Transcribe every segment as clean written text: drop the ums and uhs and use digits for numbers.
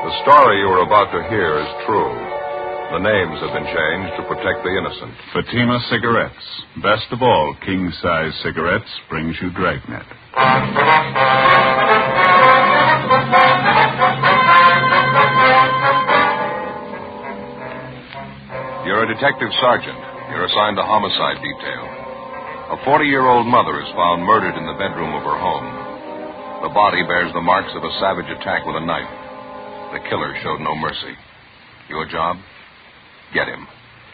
The story you are about to hear is true. The names have been changed to protect the innocent. Fatima Cigarettes. Best of all, king-size cigarettes brings you Dragnet. You're a detective sergeant. You're assigned to homicide detail. A 40-year-old mother is found murdered in the bedroom of her home. The body bears the marks of a savage attack with a knife. The killer showed no mercy. Your job? Get him.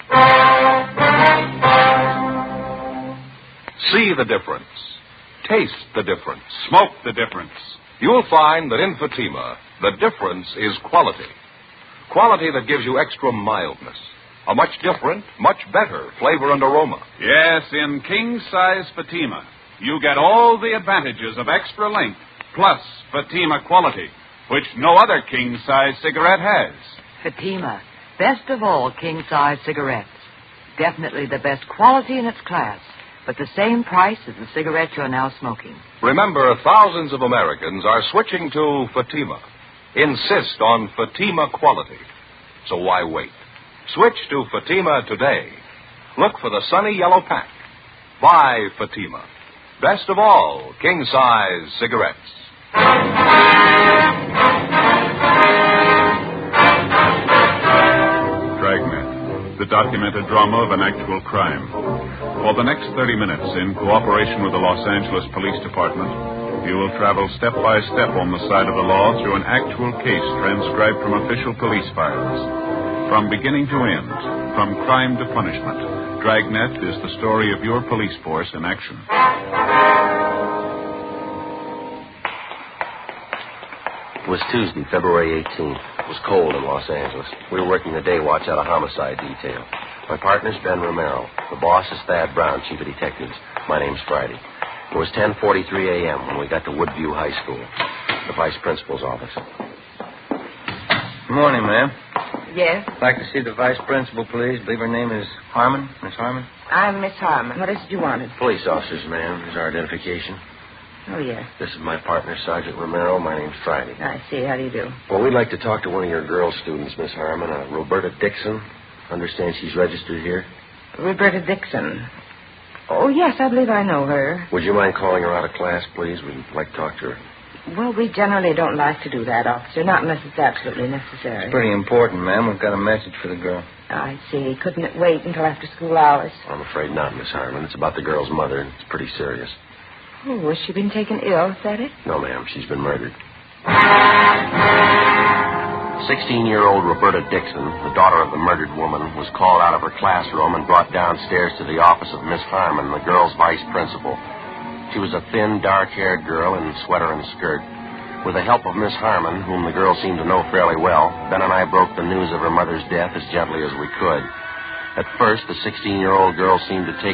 See the difference. Taste the difference. Smoke the difference. You'll find that in Fatima, the difference is quality. Quality that gives you extra mildness. A much different, much better flavor and aroma. Yes, in king-size Fatima, you get all the advantages of extra length, plus Fatima quality, which no other king-size cigarette has. Fatima, best of all king-size cigarettes. Definitely the best quality in its class, but the same price as the cigarette you're now smoking. Remember, thousands of Americans are switching to Fatima. Insist on Fatima quality. So why wait? Switch to Fatima today. Look for the sunny yellow pack. Buy Fatima. Best of all, king-size cigarettes. Dragnet, the documented drama of an actual crime. For the next 30 minutes, in cooperation with the Los Angeles Police Department, you will travel step by step on the side of the law through an actual case transcribed from official police files. From beginning to end, from crime to punishment, Dragnet is the story of your police force in action. It was Tuesday, February 18th. It was cold in Los Angeles. We were working the day watch out of homicide detail. My partner's Ben Romero. The boss is Thad Brown, chief of detectives. My name's Friday. It was 10:43 a.m. when we got to Woodview High School, the vice principal's office. Good morning, ma'am. Yes? I'd like to see the vice principal, please. I believe her name is Harmon. Miss Harmon? I'm Miss Harmon. What is it you wanted? Police officers, ma'am. Here's our identification. Oh, yes. This is my partner, Sergeant Romero. My name's Friday. I see. How do you do? Well, we'd like to talk to one of your girl students, Miss Harmon, Roberta Dixon. Understand she's registered here? Roberta Dixon. Oh, yes, I believe I know her. Would you mind calling her out of class, please? We'd like to talk to her. Well, we generally don't like to do that, officer, not unless it's absolutely necessary. It's pretty important, ma'am. We've got a message for the girl. I see. Couldn't it wait until after school hours? I'm afraid not, Miss Harmon. It's about the girl's mother, and it's pretty serious. Oh, has she been taken ill, is that it? No, ma'am. She's been murdered. 16-year-old Roberta Dixon, the daughter of the murdered woman, was called out of her classroom and brought downstairs to the office of Miss Harmon, the girl's vice principal. She was a thin, dark-haired girl in sweater and skirt. With the help of Miss Harmon, whom the girl seemed to know fairly well, Ben and I broke the news of her mother's death as gently as we could. At first, the 16-year-old girl seemed to take